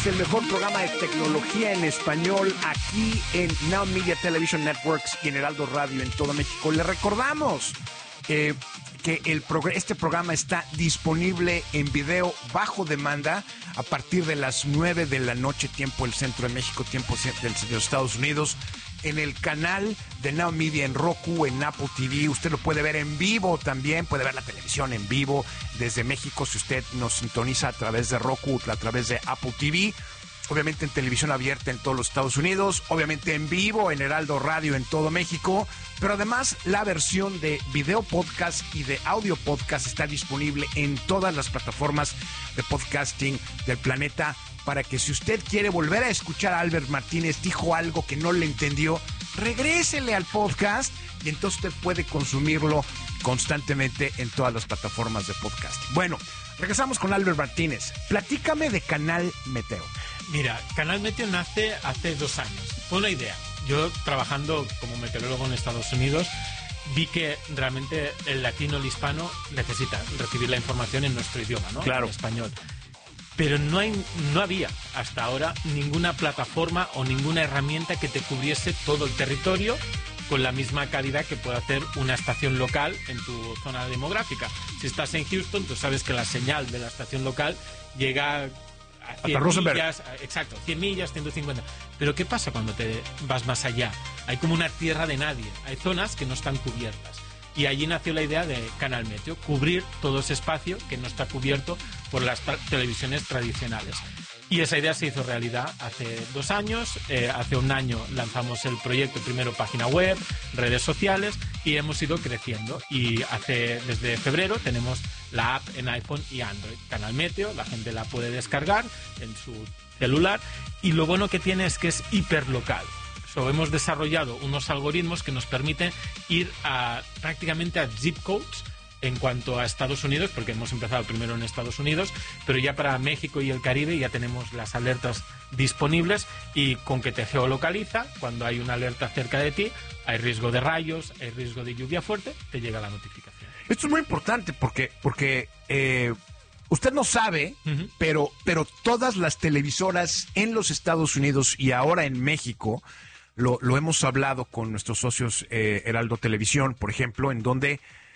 El mejor programa de tecnología en español aquí en Now Media Television Networks y en Heraldo Radio en todo México. Le recordamos que este programa está disponible en video bajo demanda a partir de las 9 de la noche, tiempo del centro de México, tiempo de los Estados Unidos, en el canal de Now Media en Roku, en Apple TV. Usted lo puede ver en vivo también, puede ver la televisión en vivo desde México si usted nos sintoniza a través de Roku, a través de Apple TV. Obviamente en televisión abierta en todos los Estados Unidos, obviamente en vivo en Heraldo Radio en todo México, pero además la versión de video podcast y de audio podcast está disponible en todas las plataformas de podcasting del planeta, para que si usted quiere volver a escuchar a Albert Martínez, dijo algo que no le entendió, regrésele al podcast y entonces usted puede consumirlo constantemente en todas las plataformas de podcast. Bueno, regresamos con Albert Martínez. Platícame de Canal Meteo. Mira, Canal Meteo nace hace 2 años. Fue una idea. Yo, trabajando como meteorólogo en Estados Unidos, vi que realmente el latino, el hispano, necesita recibir la información en nuestro idioma, ¿no? Claro. En español. Pero no había hasta ahora ninguna plataforma o ninguna herramienta que te cubriese todo el territorio con la misma calidad que puede hacer una estación local en tu zona demográfica. Si estás en Houston, tú sabes que la señal de la estación local llega a 100 millas, exacto, 100 millas, 150. Pero ¿qué pasa cuando te vas más allá? Hay como una tierra de nadie, hay zonas que no están cubiertas. Y allí nació la idea de Canal Meteo, cubrir todo ese espacio que no está cubierto por las televisiones tradicionales. Y esa idea se hizo realidad hace 2 años. Hace 1 año lanzamos el proyecto, primero página web, redes sociales, y hemos ido creciendo. Y desde febrero tenemos la app en iPhone y Android, Canal Meteo. La gente la puede descargar en su celular. Y lo bueno que tiene es que es hiperlocal. Hemos desarrollado unos algoritmos que nos permiten ir prácticamente a zip codes en cuanto a Estados Unidos, porque hemos empezado primero en Estados Unidos, pero ya para México y el Caribe ya tenemos las alertas disponibles, y con que te geolocaliza, cuando hay una alerta cerca de ti, hay riesgo de rayos, hay riesgo de lluvia fuerte, te llega la notificación. Esto es muy importante porque usted no sabe, pero todas las televisoras en los Estados Unidos y ahora en México, lo hemos hablado con nuestros socios Heraldo Televisión, por ejemplo, en donde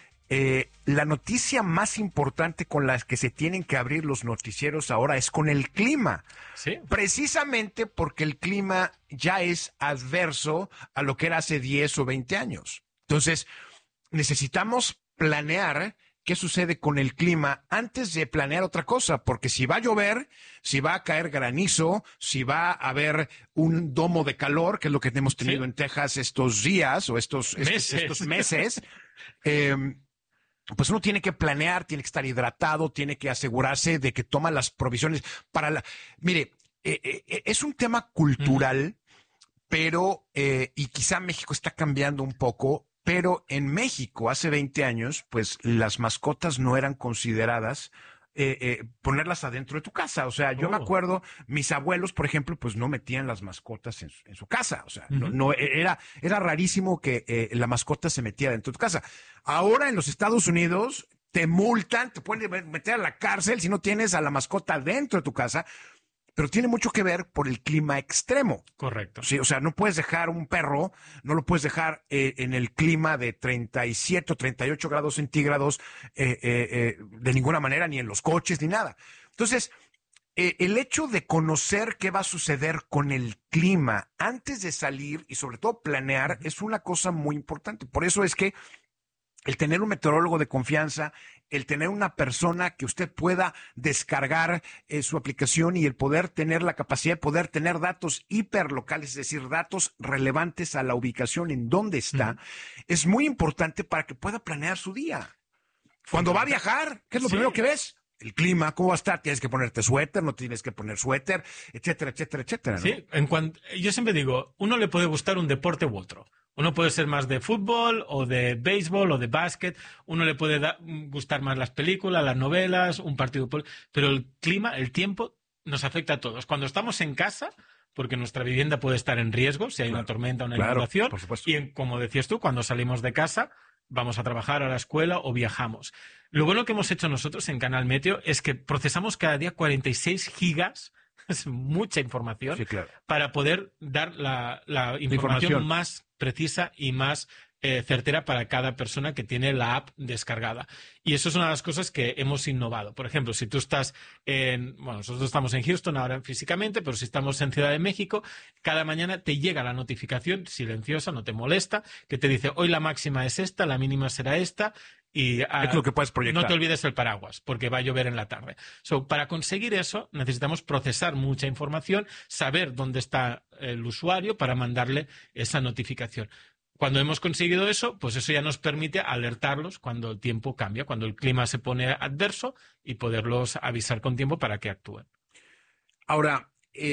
la noticia más importante con la que se tienen que abrir los noticieros ahora es con el clima. ¿Sí? Precisamente porque el clima ya es adverso a lo que era hace 10 o 20 años. Entonces, necesitamos planear qué sucede con el clima antes de planear otra cosa, porque si va a llover, si va a caer granizo, si va a haber un domo de calor, que es lo que hemos tenido en Texas estos días o estos meses, pues uno tiene que planear, tiene que estar hidratado, tiene que asegurarse de que toma las provisiones para Mire, es un tema cultural, pero, y quizá México está cambiando un poco, pero en México hace 20 años, pues las mascotas no eran consideradas ponerlas adentro de tu casa. O sea, yo me acuerdo, mis abuelos, por ejemplo, pues no metían las mascotas en su casa. O sea, era rarísimo que la mascota se metiera dentro de tu casa. Ahora en los Estados Unidos te multan, te pueden meter a la cárcel si no tienes a la mascota dentro de tu casa. Pero tiene mucho que ver por el clima extremo. Correcto. Sí, o sea, no puedes dejar un perro, no lo puedes dejar en el clima de 37 o 38 grados centígrados de ninguna manera, ni en los coches, ni nada. Entonces, el hecho de conocer qué va a suceder con el clima antes de salir y sobre todo planear es una cosa muy importante. Por eso es que el tener un meteorólogo de confianza, el tener una persona que usted pueda descargar su aplicación y el poder tener la capacidad de poder tener datos hiperlocales, es decir, datos relevantes a la ubicación en donde está, es muy importante para que pueda planear su día. Cuando va a viajar, ¿qué es lo primero que ves? El clima, ¿cómo va a estar? Tienes que ponerte suéter, no tienes que poner suéter, etcétera, etcétera, etcétera, ¿no? Sí, yo siempre digo, uno le puede gustar un deporte u otro. Uno puede ser más de fútbol o de béisbol o de básquet. Uno le puede gustar más las películas, las novelas, un partido. Pero el clima, el tiempo, nos afecta a todos. Cuando estamos en casa, porque nuestra vivienda puede estar en riesgo si hay una tormenta o una inundación. Por supuesto. Y como decías tú, cuando salimos de casa, vamos a trabajar, a la escuela o viajamos. Lo bueno que hemos hecho nosotros en Canal Meteo es que procesamos cada día 46 gigas es mucha información, Sí, claro. para poder dar la información más precisa y más certera para cada persona que tiene la app descargada. Y eso es una de las cosas que hemos innovado. Por ejemplo, si tú estás nosotros estamos en Houston ahora físicamente, pero si estamos en Ciudad de México, cada mañana te llega la notificación silenciosa, no te molesta, que te dice, hoy la máxima es esta, la mínima será esta, y es lo que puedes proyectar. no te olvides el paraguas, porque va a llover en la tarde. Para conseguir eso, necesitamos procesar mucha información, saber dónde está el usuario para mandarle esa notificación. Cuando hemos conseguido eso, pues eso ya nos permite alertarlos cuando el tiempo cambia, cuando el clima se pone adverso, y poderlos avisar con tiempo para que actúen. Ahora,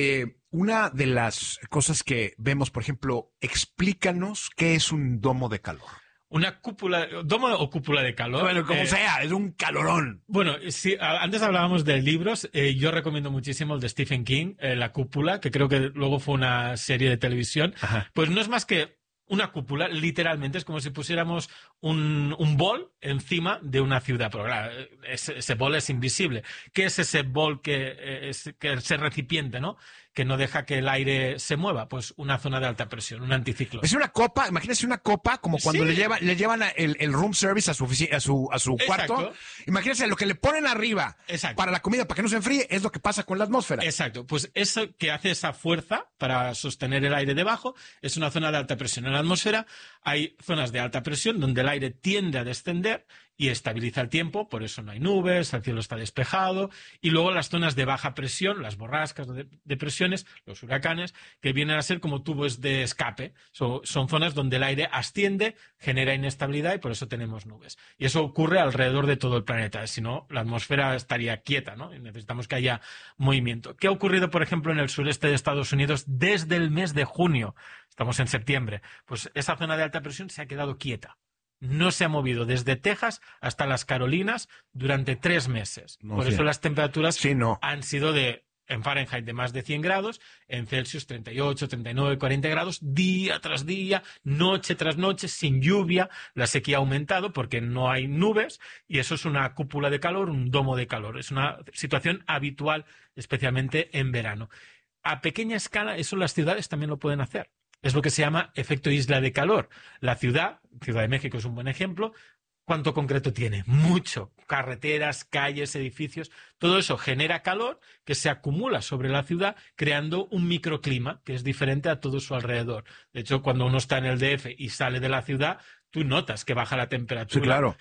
una de las cosas que vemos, por ejemplo, explícanos qué es un domo de calor. Una cúpula, domo o cúpula de calor. Bueno, como sea, es un calorón. Bueno, sí, antes hablábamos de libros. Yo recomiendo muchísimo el de Stephen King, La Cúpula, que creo que luego fue una serie de televisión. Ajá. Pues no es más que una cúpula, literalmente, es como si pusiéramos un bol encima de una ciudad. Pero claro, ese bol es invisible. ¿Qué es ese bol que ese recipiente, ¿no? Que no deja que el aire se mueva? Pues una zona de alta presión, un anticiclón. Es una copa, imagínese una copa como cuando Sí. le llevan el room service a su oficina, a su cuarto. Imagínense lo que le ponen arriba Exacto. para la comida, para que no se enfríe, es lo que pasa con la atmósfera. Exacto, pues eso que hace esa fuerza para sostener el aire debajo es una zona de alta presión. En la atmósfera hay zonas de alta presión donde el aire tiende a descender y estabiliza el tiempo, por eso no hay nubes, el cielo está despejado, y luego las zonas de baja presión, las borrascas de presiones, los huracanes, que vienen a ser como tubos de escape. Son zonas donde el aire asciende, genera inestabilidad y por eso tenemos nubes. Y eso ocurre alrededor de todo el planeta, si no, la atmósfera estaría quieta, ¿no? Y necesitamos que haya movimiento. ¿Qué ha ocurrido, por ejemplo, en el sureste de Estados Unidos desde el mes de junio? Estamos en septiembre. Pues esa zona de alta presión se ha quedado quieta. No se ha movido desde Texas hasta las Carolinas durante 3 meses. Por eso las temperaturas han sido en Fahrenheit de más de 100 grados, en Celsius 38, 39, 40 grados, día tras día, noche tras noche, sin lluvia. La sequía ha aumentado porque no hay nubes y eso es una cúpula de calor, un domo de calor. Es una situación habitual, especialmente en verano. A pequeña escala, eso las ciudades también lo pueden hacer. Es lo que se llama efecto isla de calor. La Ciudad de México es un buen ejemplo. ¿Cuánto concreto tiene? Mucho. Carreteras, calles, edificios. Todo eso genera calor que se acumula sobre la ciudad, creando un microclima que es diferente a todo su alrededor. De hecho, cuando uno está en el DF y sale de la ciudad, tú notas que baja la temperatura. Sí, claro.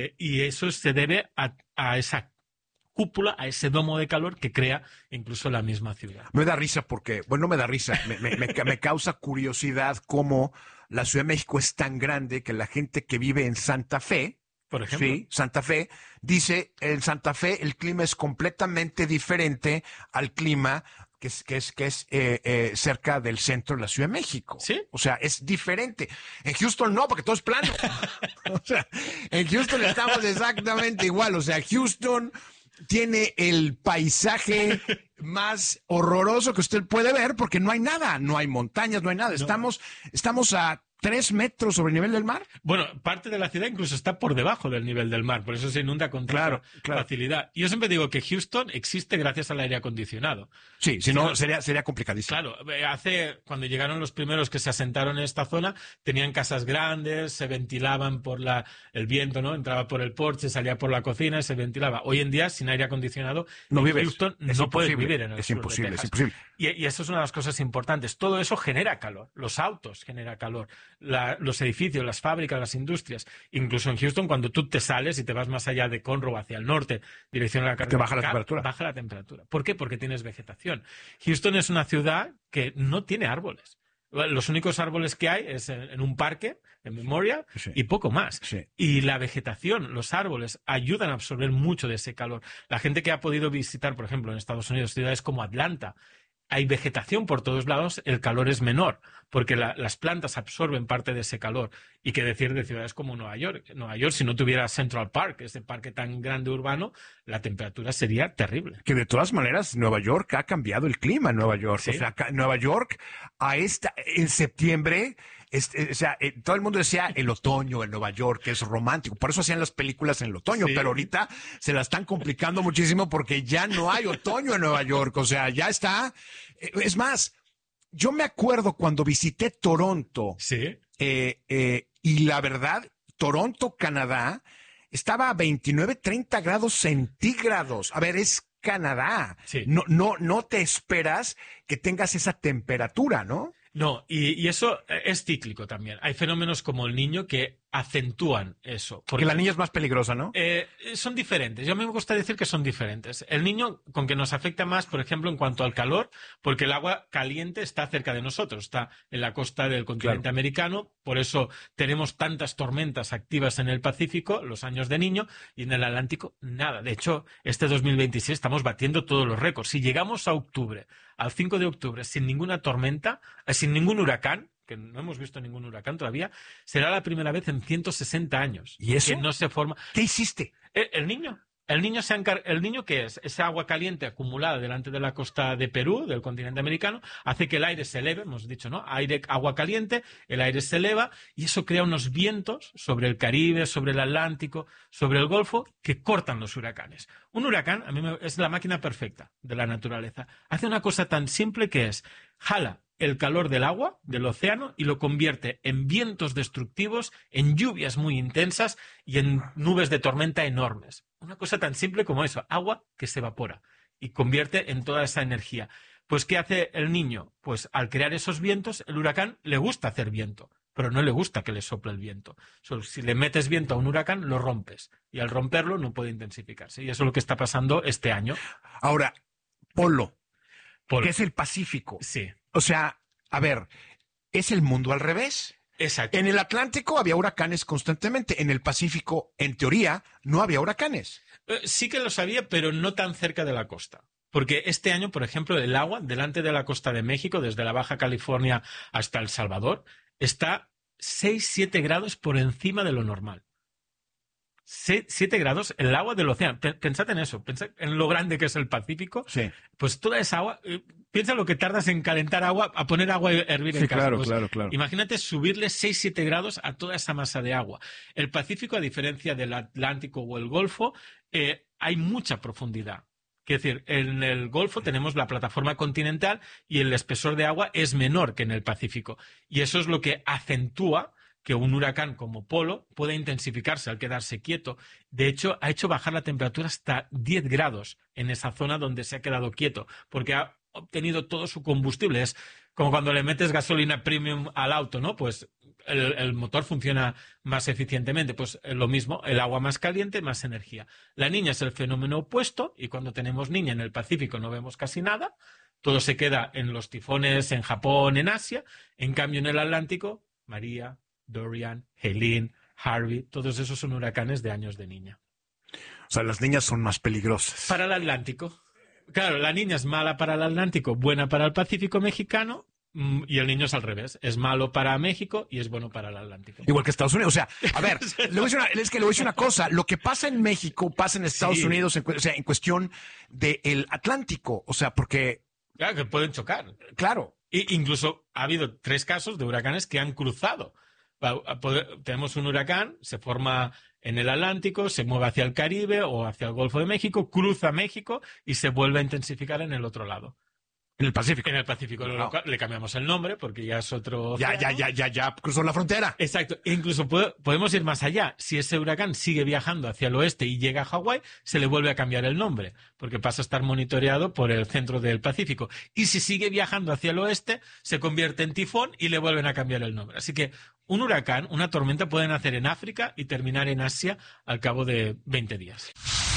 Y eso se debe a esa cúpula, a ese domo de calor que crea incluso la misma ciudad. Me da risa porque, bueno, no me da risa, me causa curiosidad cómo la Ciudad de México es tan grande que la gente que vive en Santa Fe, por ejemplo, sí, Santa Fe, dice, en Santa Fe el clima es completamente diferente al clima que es cerca del centro de la Ciudad de México. ¿Sí? O sea, es diferente. En Houston no, porque todo es plano. O sea, en Houston estamos exactamente igual. O sea, Houston tiene el paisaje más horroroso que usted puede ver porque no hay nada, no hay montañas, no hay nada. No. Estamos a 3 metros sobre el nivel del mar. Bueno, parte de la ciudad incluso está por debajo del nivel del mar, por eso se inunda con tanta facilidad. Y yo siempre digo que Houston existe gracias al aire acondicionado. Sí, si no sería complicadísimo. Claro, cuando llegaron los primeros que se asentaron en esta zona, tenían casas grandes, se ventilaban por el viento, ¿no? Entraba por el porche, salía por la cocina y se ventilaba. Hoy en día, sin aire acondicionado, no en vives. Houston no puedes vivir en el sur de Texas. Es imposible. Y eso es una de las cosas importantes. Todo eso genera calor. Los autos generan calor. Los edificios, las fábricas, las industrias. Incluso en Houston, cuando tú te sales y te vas más allá de Conroe hacia el norte, dirección a la carretera, te baja la temperatura. Baja la temperatura. ¿Por qué? Porque tienes vegetación. Houston es una ciudad que no tiene árboles. Los únicos árboles que hay es en un parque, en Memorial, sí, y poco más. Sí. Y la vegetación, los árboles, ayudan a absorber mucho de ese calor. La gente que ha podido visitar, por ejemplo, en Estados Unidos, ciudades como Atlanta, hay vegetación por todos lados, el calor es menor, porque las plantas absorben parte de ese calor. Y qué decir de ciudades como Nueva York. Nueva York, si no tuviera Central Park, ese parque tan grande urbano, la temperatura sería terrible. Que de todas maneras, Nueva York ha cambiado el clima en Nueva York. ¿Sí? O sea, Nueva York en septiembre O sea, todo el mundo decía el otoño en Nueva York, que es romántico. Por eso hacían las películas en el otoño, Sí. pero ahorita se la están complicando muchísimo porque ya no hay otoño en Nueva York. O sea, ya está. Es más, yo me acuerdo cuando visité Toronto, Sí. y la verdad, Toronto, Canadá, estaba a 29, 30 grados centígrados. A ver, es Canadá. Sí. No te esperas que tengas esa temperatura, ¿no? No, y eso es cíclico también. Hay fenómenos como el niño que acentúan eso. Porque la niña es más peligrosa, ¿no? Son diferentes. Yo a mí me gusta decir que son diferentes. El niño, con que nos afecta más, por ejemplo, en cuanto al calor, porque el agua caliente está cerca de nosotros, está en la costa del continente americano, por eso tenemos tantas tormentas activas en el Pacífico, los años de niño, y en el Atlántico, nada. De hecho, este 2026 estamos batiendo todos los récords. Si llegamos a octubre, al 5 de octubre, sin ninguna tormenta, sin ningún huracán, que no hemos visto ningún huracán todavía, será la primera vez en 160 años. ¿Y eso? Que no se forma. ¿Qué hiciste? El niño. El niño, ¿qué es? Esa agua caliente acumulada delante de la costa de Perú, del continente americano, hace que el aire se eleve, hemos dicho, ¿no? Agua caliente, el aire se eleva y eso crea unos vientos sobre el Caribe, sobre el Atlántico, sobre el Golfo, que cortan los huracanes. Un huracán, es la máquina perfecta de la naturaleza. Hace una cosa tan simple que es, jala el calor del agua, del océano, y lo convierte en vientos destructivos, en lluvias muy intensas y en nubes de tormenta enormes. Una cosa tan simple como eso, agua que se evapora y convierte en toda esa energía. Pues, ¿qué hace el niño? Pues al crear esos vientos, el huracán le gusta hacer viento, pero no le gusta que le sople el viento. Si le metes viento a un huracán, lo rompes. Y al romperlo no puede intensificarse. Y eso es lo que está pasando este año. Ahora, Polo, Polo. que es el Pacífico. Sí. O sea, a ver, ¿es el mundo al revés? Exacto. En el Atlántico había huracanes constantemente. En el Pacífico, en teoría, no había huracanes. Sí que los había, pero no tan cerca de la costa. Porque este año, por ejemplo, el agua delante de la costa de México, desde la Baja California hasta El Salvador, está 6-7 grados por encima de lo normal. 7 grados el agua del océano. Pensad en eso, pensad en lo grande que es el Pacífico. Sí. Pues toda esa agua, piensa lo que tardas en calentar agua, a poner agua a hervir en casa. Claro. Imagínate subirle 6-7 grados a toda esa masa de agua. El Pacífico, a diferencia del Atlántico o el Golfo, hay mucha profundidad. Es decir, en el Golfo tenemos la plataforma continental y el espesor de agua es menor que en el Pacífico. Y eso es lo que acentúa que un huracán como Polo pueda intensificarse al quedarse quieto. De hecho, ha hecho bajar la temperatura hasta 10 grados en esa zona donde se ha quedado quieto, porque ha obtenido todo su combustible. Es como cuando le metes gasolina premium al auto, ¿no? Pues el motor funciona más eficientemente. Pues lo mismo, el agua más caliente, más energía. La niña es el fenómeno opuesto y cuando tenemos niña en el Pacífico no vemos casi nada. Todo se queda en los tifones en Japón, en Asia. En cambio, en el Atlántico, María, Dorian, Helene, Harvey, todos esos son huracanes de años de niña. O sea, las niñas son más peligrosas. Para el Atlántico. Claro, la niña es mala para el Atlántico, buena para el Pacífico mexicano, y el niño es al revés. Es malo para México y es bueno para el Atlántico. Igual que Estados Unidos. O sea, a ver, le voy a decir una cosa. Lo que pasa en México pasa en Estados Unidos, o sea, en cuestión del Atlántico. O sea, porque... Claro, que pueden chocar. Claro. Incluso ha habido 3 casos de huracanes que han cruzado. Tenemos un huracán, se forma en el Atlántico, se mueve hacia el Caribe o hacia el Golfo de México, cruza México y se vuelve a intensificar en el otro lado. En el Pacífico. En el Pacífico. No. Le cambiamos el nombre porque ya es otro... Ya cruzó la frontera. Exacto. E incluso podemos ir más allá. Si ese huracán sigue viajando hacia el oeste y llega a Hawái, se le vuelve a cambiar el nombre, porque pasa a estar monitoreado por el centro del Pacífico. Y si sigue viajando hacia el oeste, se convierte en tifón y le vuelven a cambiar el nombre. Así que un huracán, una tormenta, puede nacer en África y terminar en Asia al cabo de 20 días.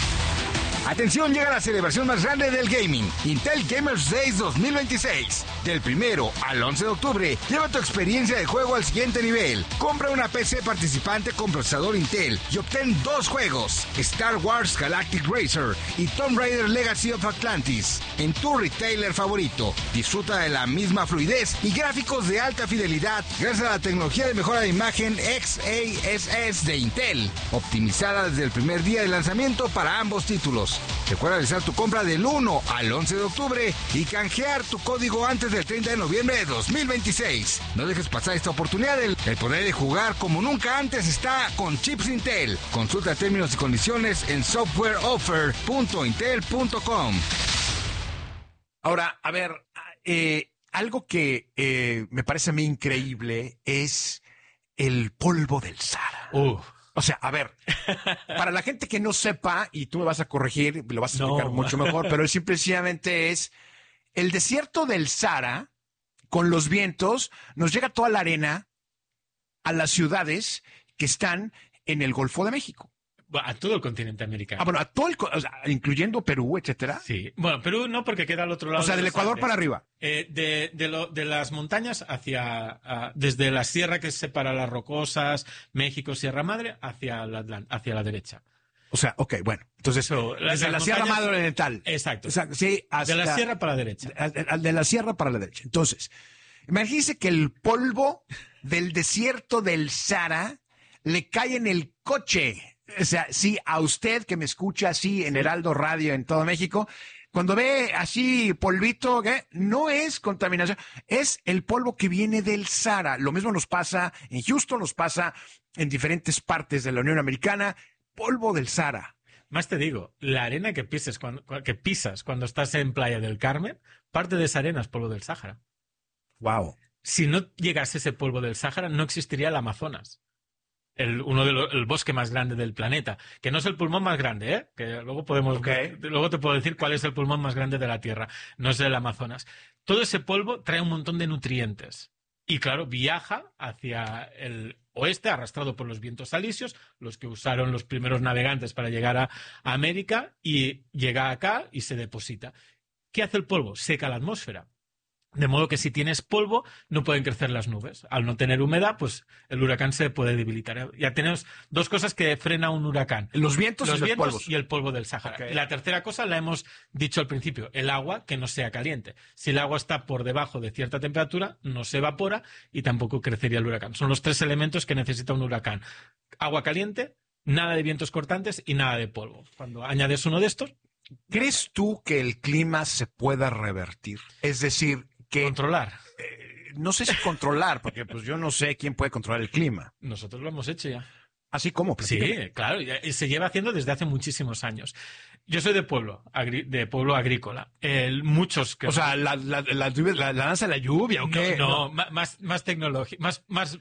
Atención, llega la celebración más grande del gaming, Intel Gamers Days 2026. Del 1 al 11 de octubre, lleva tu experiencia de juego al siguiente nivel. Compra una PC participante con procesador Intel y obtén 2 juegos, Star Wars Galactic Racer y Tomb Raider Legacy of Atlantis, en tu retailer favorito. Disfruta de la misma fluidez y gráficos de alta fidelidad gracias a la tecnología de mejora de imagen XASS de Intel, optimizada desde el primer día de lanzamiento para ambos títulos. pesos. Recuerda realizar tu compra del 1 al 11 de octubre y canjear tu código antes del 30 de noviembre de 2026. No dejes pasar esta oportunidad. El poder de jugar como nunca antes está con chips Intel. Consulta términos y condiciones en softwareoffer.intel.com. Ahora, a ver, algo que me parece a mí increíble es el polvo del Sahara. O sea, a ver, para la gente que no sepa, y tú me vas a corregir, lo vas a explicar mucho mejor, pero simplemente es el desierto del Sahara, con los vientos, nos llega toda la arena a las ciudades que están en el Golfo de México. A todo el continente americano. Bueno, a todo o sea, incluyendo Perú, etcétera. Sí. Bueno, Perú no, porque queda al otro lado. O sea, del Ecuador para arriba. De las montañas desde la sierra que separa las Rocosas, México, Sierra Madre, hacia la derecha. O sea, ok, bueno. Entonces, desde la Sierra Madre Oriental. Exacto. O sea, sí, de la sierra para la derecha. De la sierra para la derecha. Entonces, imagínense que el polvo del desierto del Sahara le cae en el coche. O sea, sí, a usted que me escucha así en Heraldo Radio en todo México, cuando ve así polvito, ¿qué? No es contaminación, es el polvo que viene del Sahara. Lo mismo nos pasa en Houston, nos pasa en diferentes partes de la Unión Americana, polvo del Sahara. Más te digo, la arena que pisas cuando estás en Playa del Carmen, parte de esa arena es polvo del Sáhara. Wow. Si no llegase ese polvo del Sáhara, no existiría el Amazonas. El bosque más grande del planeta, que no es el pulmón más grande, ¿eh? Que luego luego te puedo decir cuál es el pulmón más grande de la Tierra, no es el Amazonas. Todo ese polvo trae un montón de nutrientes y claro, viaja hacia el oeste arrastrado por los vientos alisios, los que usaron los primeros navegantes para llegar a América, y llega acá y se deposita. ¿Qué hace el polvo? Seca la atmósfera. De modo que si tienes polvo, no pueden crecer las nubes. Al no tener humedad, pues el huracán se puede debilitar. Ya tenemos dos cosas que frena un huracán. Los vientos y el polvo del Sáhara. Okay. La tercera cosa la hemos dicho al principio, el agua que no sea caliente. Si el agua está por debajo de cierta temperatura, no se evapora y tampoco crecería el huracán. Son los tres elementos que necesita un huracán. Agua caliente, nada de vientos cortantes y nada de polvo. Cuando añades uno de estos... ¿Crees tú que el clima se pueda revertir? Es decir... Controlar. No sé si controlar, porque pues yo no sé quién puede controlar el clima. Nosotros lo hemos hecho ya. ¿Así como? Sí, claro, y se lleva haciendo desde hace muchísimos años. Yo soy de pueblo agrícola. Muchos que... O sea, la danza de la lluvia, ¿o qué? No, más tecnología, más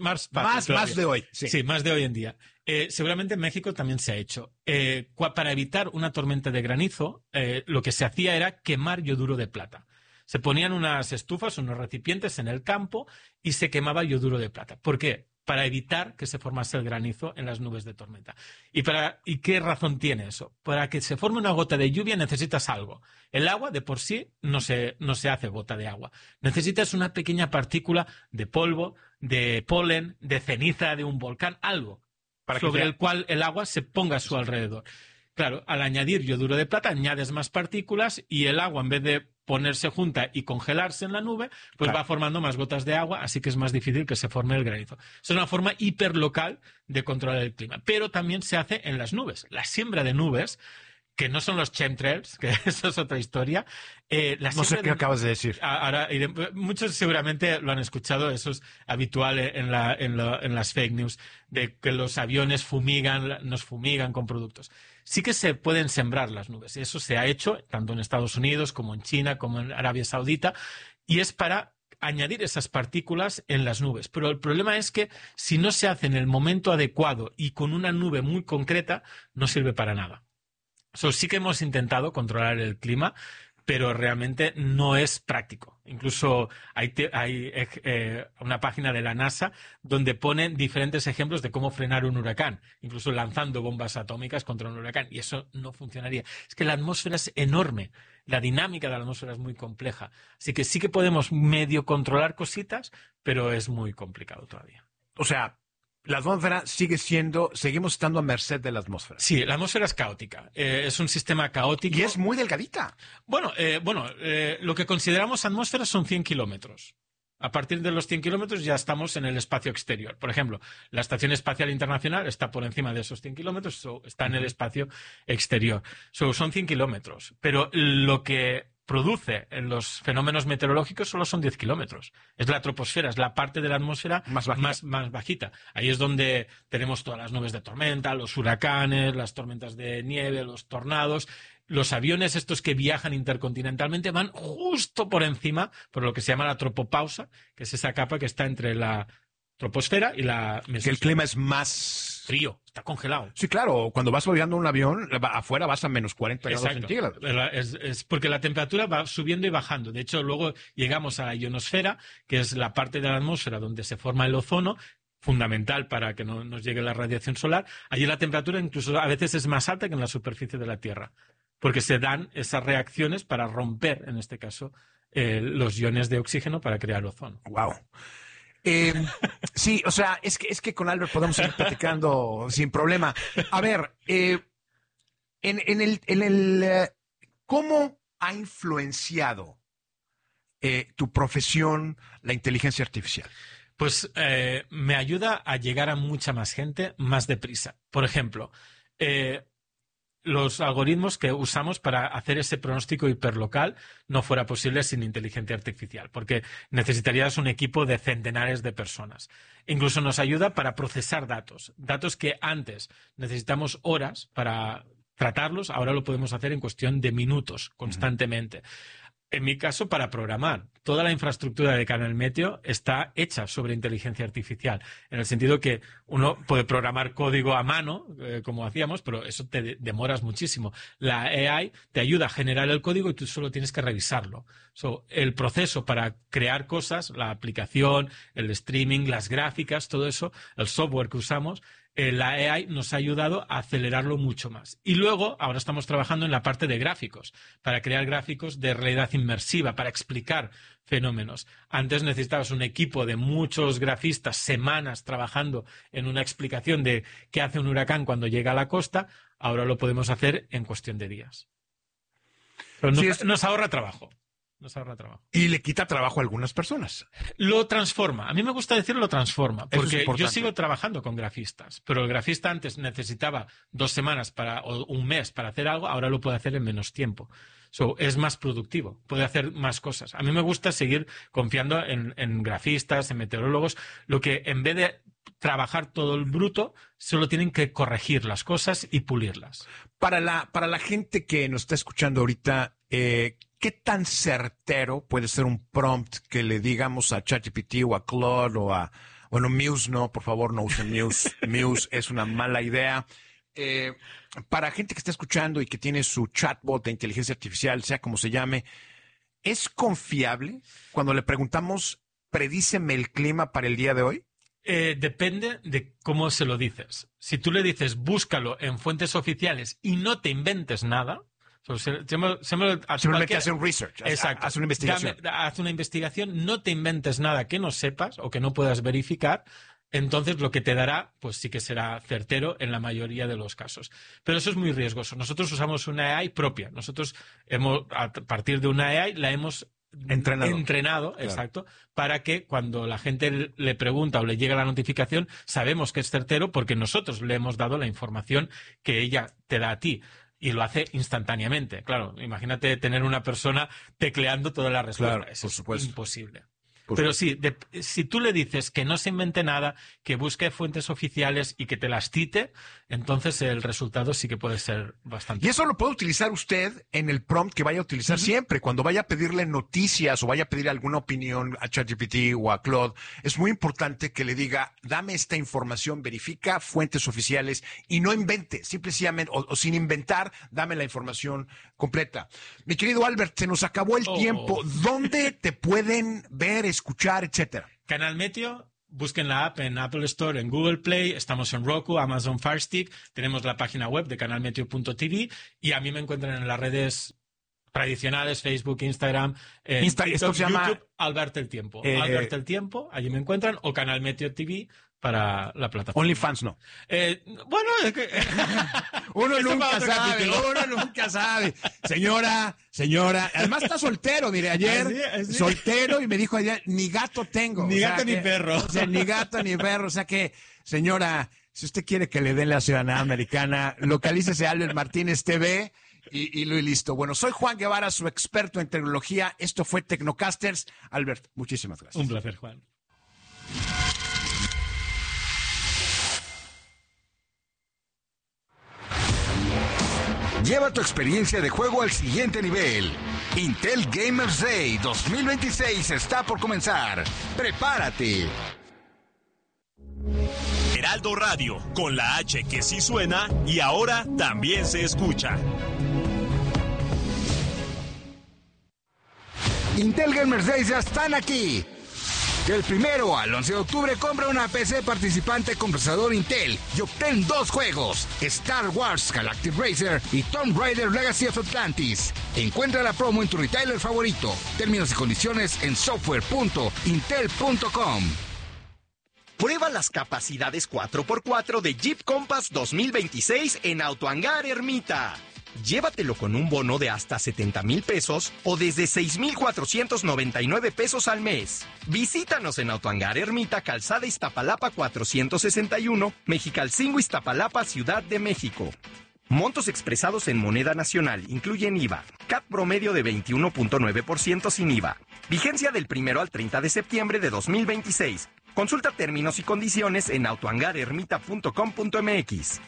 de hoy. Sí, más de hoy en día. Seguramente en México también se ha hecho. Para evitar una tormenta de granizo, lo que se hacía era quemar yoduro de plata. Se ponían unas estufas, unos recipientes en el campo y se quemaba yoduro de plata. ¿Por qué? Para evitar que se formase el granizo en las nubes de tormenta. ¿Y qué razón tiene eso? Para que se forme una gota de lluvia necesitas algo. El agua de por sí no se hace gota de agua. Necesitas una pequeña partícula de polvo, de polen, de ceniza de un volcán, algo sobre el cual el agua se ponga a su alrededor. Claro, al añadir yoduro de plata añades más partículas y el agua, en vez de ponerse junta y congelarse en la nube, pues va formando más gotas de agua, así que es más difícil que se forme el granizo. Es una forma hiperlocal de controlar el clima, pero también se hace en las nubes. La siembra de nubes, que no son los chemtrails, que eso es otra historia. No sé qué acabas de decir. Ahora, muchos seguramente lo han escuchado, eso es habitual en las fake news, de que los aviones nos fumigan con productos. Sí que se pueden sembrar las nubes. Eso se ha hecho tanto en Estados Unidos como en China, como en Arabia Saudita, y es para añadir esas partículas en las nubes. Pero el problema es que si no se hace en el momento adecuado y con una nube muy concreta, no sirve para nada. Sí que hemos intentado controlar el clima, pero realmente no es práctico. Incluso hay una página de la NASA donde ponen diferentes ejemplos de cómo frenar un huracán, incluso lanzando bombas atómicas contra un huracán, y eso no funcionaría. Es que la atmósfera es enorme, la dinámica de la atmósfera es muy compleja, así que sí que podemos medio controlar cositas, pero es muy complicado todavía. O sea, la atmósfera seguimos estando a merced de la atmósfera. Sí, la atmósfera es caótica. Es un sistema caótico. Y es muy delgadita. Bueno, lo que consideramos atmósfera son 100 kilómetros. A partir de los 100 kilómetros ya estamos en el espacio exterior. Por ejemplo, la Estación Espacial Internacional está por encima de esos 100 kilómetros, está en el espacio exterior. Son 100 kilómetros. Pero lo que produce en los fenómenos meteorológicos solo son 10 kilómetros. Es la troposfera, es la parte de la atmósfera más bajita. Ahí es donde tenemos todas las nubes de tormenta, los huracanes, las tormentas de nieve, los tornados. Los aviones estos que viajan intercontinentalmente van justo por encima, por lo que se llama la tropopausa, que es esa capa que está entre la troposfera y la mesosfera. Que el clima es más frío, está congelado. Sí, claro, cuando vas volviendo un avión, afuera vas a menos 40 grados centígrados. Es porque la temperatura va subiendo y bajando. De hecho, luego llegamos a la ionosfera, que es la parte de la atmósfera donde se forma el ozono, fundamental para que no nos llegue la radiación solar. Allí la temperatura incluso a veces es más alta que en la superficie de la Tierra, porque se dan esas reacciones para romper, en este caso, los iones de oxígeno para crear ozono. Wow. Sí, o sea, es que con Albert podemos seguir platicando sin problema. A ver, ¿cómo ha influenciado tu profesión la inteligencia artificial? Pues me ayuda a llegar a mucha más gente más deprisa. Por ejemplo, los algoritmos que usamos para hacer ese pronóstico hiperlocal no fuera posible sin inteligencia artificial, porque necesitarías un equipo de centenares de personas. Incluso nos ayuda para procesar datos que antes necesitamos horas para tratarlos, ahora lo podemos hacer en cuestión de minutos constantemente. En mi caso, para programar. Toda la infraestructura de Canal Meteo está hecha sobre inteligencia artificial, en el sentido que uno puede programar código a mano, como hacíamos, pero eso te demoras muchísimo. La AI te ayuda a generar el código y tú solo tienes que revisarlo. El proceso para crear cosas, la aplicación, el streaming, las gráficas, todo eso, el software que usamos, la AI nos ha ayudado a acelerarlo mucho más. Y luego, ahora estamos trabajando en la parte de gráficos, para crear gráficos de realidad inmersiva, para explicar fenómenos. Antes necesitabas un equipo de muchos grafistas, semanas trabajando en una explicación de qué hace un huracán cuando llega a la costa. Ahora lo podemos hacer en cuestión de días. Pero nos ahorra trabajo. Y le quita trabajo a algunas personas. Lo transforma. A mí me gusta decir lo transforma, porque yo sigo trabajando con grafistas, pero el grafista antes necesitaba 2 semanas o un mes para hacer algo, ahora lo puede hacer en menos tiempo. Es más productivo, puede hacer más cosas. A mí me gusta seguir confiando en grafistas, en meteorólogos, lo que en vez de trabajar todo el bruto, solo tienen que corregir las cosas y pulirlas. Para la gente que nos está escuchando ahorita, ¿qué tan certero puede ser un prompt que le digamos a ChatGPT o a Claude o a... Bueno, Muse no, por favor, no usen Muse. Muse es una mala idea. Para gente que está escuchando y que tiene su chatbot de inteligencia artificial, sea como se llame, ¿es confiable cuando le preguntamos, predíceme el clima para el día de hoy? Depende de cómo se lo dices. Si tú le dices, búscalo en fuentes oficiales y no te inventes nada... Simplemente hace un research, hace una investigación. Haz una investigación, no te inventes nada que no sepas o que no puedas verificar, entonces lo que te dará, pues sí que será certero en la mayoría de los casos. Pero eso es muy riesgoso. Nosotros usamos una AI propia. Nosotros a partir de una AI, la hemos entrenado, claro. Exacto, para que cuando la gente le pregunta o le llega la notificación, sabemos que es certero porque nosotros le hemos dado la información que ella te da a ti. Y lo hace instantáneamente. Claro, imagínate tener una persona tecleando toda la respuesta. Claro, eso es imposible. Pero sí, si tú le dices que no se invente nada, que busque fuentes oficiales y que te las cite, entonces el resultado sí que puede ser bastante. Y eso lo puede utilizar usted en el prompt que vaya a utilizar siempre. Cuando vaya a pedirle noticias o vaya a pedir alguna opinión a ChatGPT o a Claude, es muy importante que le diga, dame esta información, verifica fuentes oficiales y no invente, simplemente o sin inventar, dame la información completa. Mi querido Albert, se nos acabó el tiempo. ¿Dónde te pueden ver, escuchar, etcétera? Canal Meteo, busquen la app en Apple Store, en Google Play, estamos en Roku, Amazon Fire Stick, tenemos la página web de canalmeteo.tv y a mí me encuentran en las redes tradicionales, Facebook, Instagram, esto TikTok, se llama YouTube, Alberto el Tiempo. Alberto el Tiempo, allí me encuentran, o Canal Meteo TV para la plataforma. OnlyFans no. Bueno, es que... Uno nunca sabe. Señora, además está soltero, mire, ayer, Así. soltero, y me dijo ayer, ni gato tengo. Ni gato ni perro. O sea, ni gato ni perro, o sea que, señora, si usted quiere que le den la ciudadanía americana, localícese a Albert Martínez TV y listo. Bueno, soy Juan Guevara, su experto en tecnología. Esto fue Tecnocasters. Albert, muchísimas gracias. Un placer, Juan. Lleva tu experiencia de juego al siguiente nivel. Intel Gamers Day 2026 está por comenzar. ¡Prepárate! Heraldo Radio, con la H que sí suena y ahora también se escucha. Intel Gamers Day ya están aquí. Del 1 al 11 de octubre compra una PC participante con procesador Intel y obtén 2 juegos, Star Wars Galactic Racer y Tomb Raider Legacy of Atlantis. Encuentra la promo en tu retailer favorito. Términos y condiciones en software.intel.com. Prueba las capacidades 4x4 de Jeep Compass 2026 en Autohangar Ermita. Llévatelo con un bono de hasta 70,000 pesos o desde 6,499 pesos al mes. Visítanos en Autohangar Ermita, Calzada Iztapalapa 461, Mexicalcingo, Iztapalapa, Ciudad de México. Montos expresados en moneda nacional, incluyen IVA. CAT promedio de 21.9% sin IVA. Vigencia del 1 al 30 de septiembre de 2026. Consulta términos y condiciones en autohangarermita.com.mx.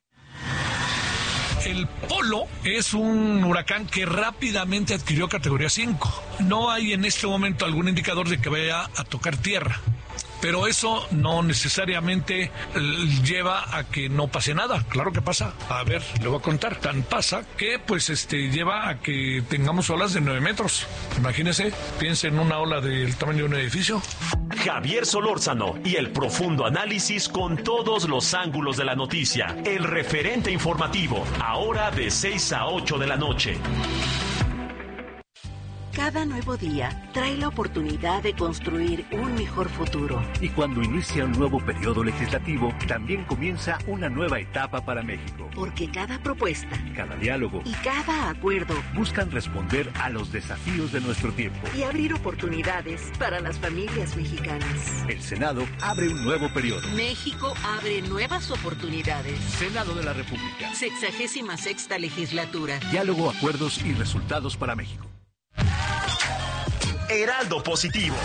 El Polo es un huracán que rápidamente adquirió categoría 5. No hay en este momento algún indicador de que vaya a tocar tierra. Pero eso no necesariamente lleva a que no pase nada. Claro que pasa. A ver, le voy a contar. Tan pasa que lleva a que tengamos olas de 9 metros. Imagínese, piense en una ola del tamaño de un edificio. Javier Solórzano y el profundo análisis con todos los ángulos de la noticia. El referente informativo, ahora de 6 a 8 de la noche. Cada nuevo día trae la oportunidad de construir un mejor futuro. Y cuando inicia un nuevo periodo legislativo, también comienza una nueva etapa para México. Porque cada propuesta, cada diálogo y cada acuerdo buscan responder a los desafíos de nuestro tiempo y abrir oportunidades para las familias mexicanas. El Senado abre un nuevo periodo. México abre nuevas oportunidades. Senado de la República. 66ª legislatura. Diálogo, acuerdos y resultados para México. Heraldo Positivo.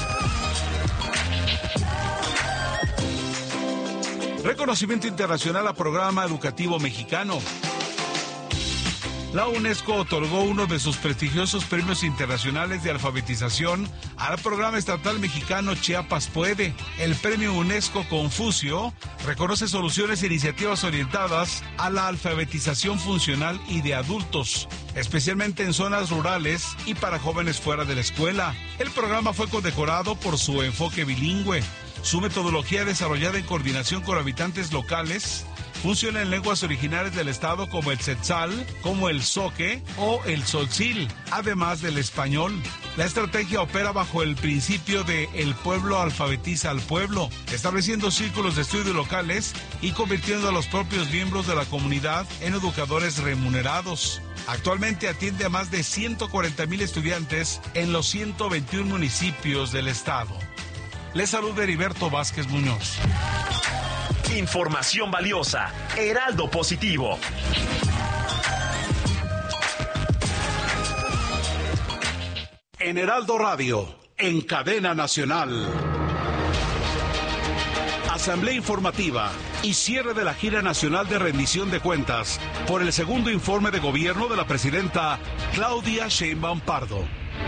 Reconocimiento internacional a programa educativo mexicano. La UNESCO otorgó uno de sus prestigiosos premios internacionales de alfabetización al programa estatal mexicano Chiapas Puede. El premio UNESCO Confucio reconoce soluciones e iniciativas orientadas a la alfabetización funcional y de adultos, especialmente en zonas rurales y para jóvenes fuera de la escuela. El programa fue condecorado por su enfoque bilingüe, su metodología desarrollada en coordinación con habitantes locales. Funciona en lenguas originales del estado como el tzetzal, como el zoque o el tzotzil, además del español. La estrategia opera bajo el principio de el pueblo alfabetiza al pueblo, estableciendo círculos de estudio locales y convirtiendo a los propios miembros de la comunidad en educadores remunerados. Actualmente atiende a más de 140,000 estudiantes en los 121 municipios del estado. Les saluda Heriberto Vázquez Muñoz. Información valiosa. Heraldo Positivo. En Heraldo Radio, en cadena nacional. Asamblea informativa y cierre de la gira nacional de rendición de cuentas por el segundo informe de gobierno de la presidenta Claudia Sheinbaum Pardo.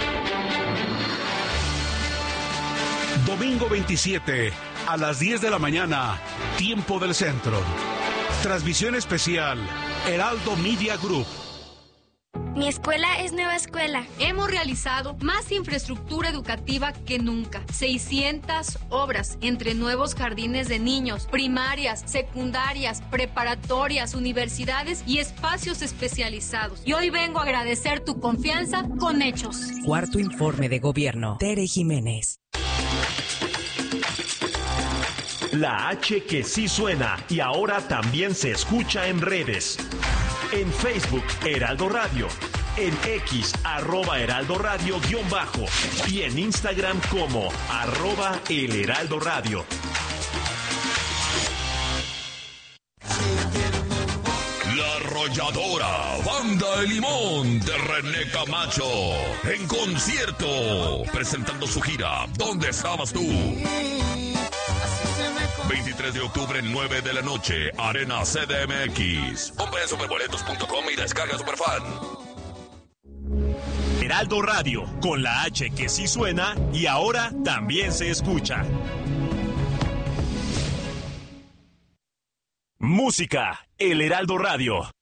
Domingo 27, a las 10 de la mañana, tiempo del centro. Transmisión especial, Heraldo Media Group. Mi escuela es nueva escuela. Hemos realizado más infraestructura educativa que nunca. 600 obras entre nuevos jardines de niños, primarias, secundarias, preparatorias, universidades y espacios especializados. Y hoy vengo a agradecer tu confianza con hechos. Cuarto informe de gobierno. Tere Jiménez. La H que sí suena y ahora también se escucha en redes. En Facebook, Heraldo Radio. En X, @Heraldo Radio _ y en Instagram como @El Heraldo Radio. La Arrolladora, Banda de Limón de René Camacho, en concierto, presentando su gira ¿Dónde estabas tú? 23 de octubre, 9 de la noche, Arena CDMX. Compra en superboletos.com y descarga Superfan. Heraldo Radio, con la H que sí suena y ahora también se escucha. Música, El Heraldo Radio.